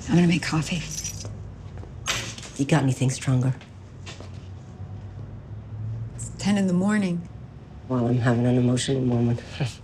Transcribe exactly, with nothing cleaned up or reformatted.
I'm gonna make coffee. You got anything stronger? It's ten in the morning. Well, I'm having an emotional moment.